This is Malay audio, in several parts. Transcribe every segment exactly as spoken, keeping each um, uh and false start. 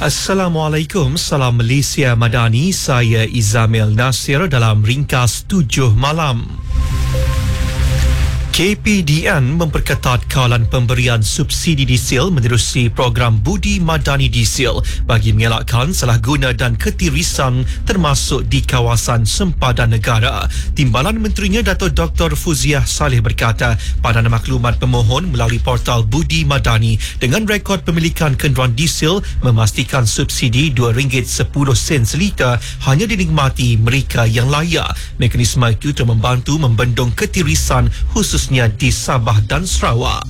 Assalamualaikum, salam Malaysia Madani, saya Izamil Nasir dalam ringkas tujuh malam. K P D N memperketat kawalan pemberian subsidi diesel menerusi program Budi Madani Diesel bagi mengelakkan salah guna dan ketirisan termasuk di kawasan sempadan negara. Timbalan Menterinya Datuk Doktor Fuziah Saleh berkata padanan maklumat pemohon melalui portal Budi Madani dengan rekod pemilikan kenderaan diesel memastikan subsidi dua ringgit sepuluh sen seliter hanya dinikmati mereka yang layak. Mekanisme itu telah membantu membendung ketirisan khusus di Sabah dan Sarawak.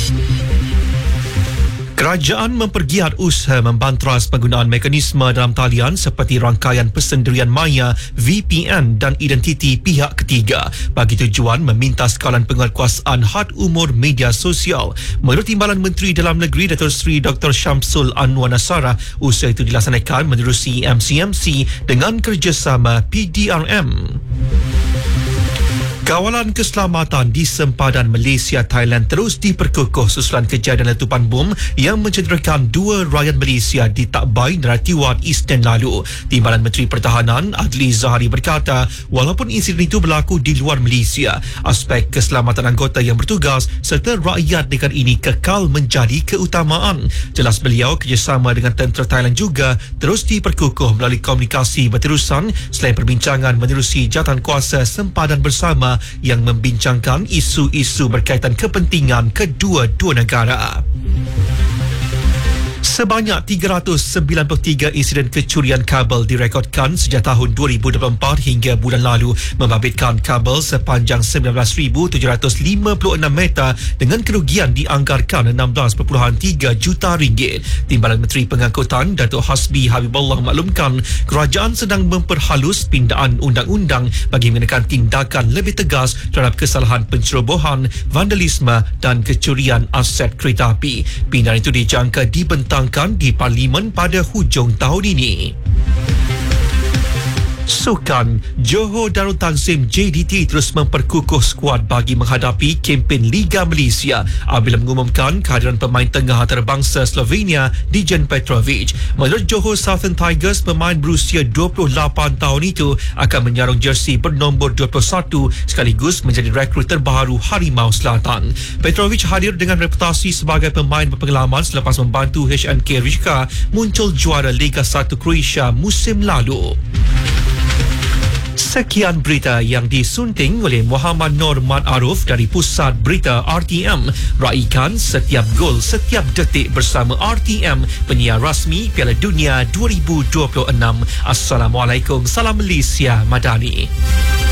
Kerajaan mempergiat usaha membantras penggunaan mekanisme dalam talian seperti rangkaian persendirian maya, V P N dan identiti pihak ketiga bagi tujuan memintas kawalan penguatkuasaan had umur media sosial. Menurut Timbalan Menteri Dalam Negeri Datuk Seri Doktor Syamsul Anwar Nasara, usaha itu dilaksanakan menerusi M C M C dengan kerjasama P D R M. Kawalan keselamatan di sempadan Malaysia Thailand terus diperkukuh susulan kejadian letupan bom yang mencederakan dua rakyat Malaysia di Takbai, Neratiwat, Isnin lalu. Timbalan Menteri Pertahanan Adli Zahari berkata, walaupun insiden itu berlaku di luar Malaysia, aspek keselamatan anggota yang bertugas serta rakyat negara ini kekal menjadi keutamaan. Jelas beliau, kerjasama dengan tentera Thailand juga terus diperkukuh melalui komunikasi berterusan selain perbincangan menerusi jawatankuasa sempadan bersama yang membincangkan isu-isu berkaitan kepentingan kedua-dua negara. Sebanyak tiga ratus sembilan puluh tiga insiden kecurian kabel direkodkan sejak tahun dua ribu dua puluh empat hingga bulan lalu, membabitkan kabel sepanjang sembilan belas ribu tujuh ratus lima puluh enam meter dengan kerugian dianggarkan enam belas perpuluhan tiga juta ringgit. Timbalan Menteri Pengangkutan Datuk Hasbi Habibullah maklumkan kerajaan sedang memperhalus pindaan undang-undang bagi mengenakan tindakan lebih tegas terhadap kesalahan pencerobohan, vandalisme dan kecurian aset kereta api. Pindaan itu dijangka dibentang di Parlimen pada hujung tahun ini. Sukan, Johor Darul Takzim J D T terus memperkukuh skuad bagi menghadapi kempen Liga Malaysia apabila mengumumkan kehadiran pemain tengah antarabangsa Slovenia Dejan Petrovic. Menurut Johor Southern Tigers, pemain berusia dua puluh lapan tahun itu akan menyarung jersey bernombor dua puluh satu sekaligus menjadi rekrut terbaru Harimau Selatan. Petrovic hadir dengan reputasi sebagai pemain berpengalaman selepas membantu H N K Rijeka muncul juara Liga satu Croatia musim lalu. Sekian berita yang disunting oleh Muhammad Nur Mat Aruf dari Pusat Berita R T M. Raikan setiap gol, setiap detik bersama R T M, penyiar rasmi Piala Dunia dua ribu dua puluh enam. Assalamualaikum, salam Malaysia Madani.